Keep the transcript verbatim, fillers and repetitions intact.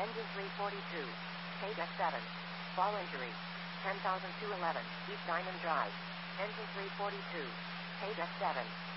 Engine three forty-two. Page F seven. Fall injury. ten thousand two hundred eleven, East Diamond Drive. Engine three forty-two. Page F seven.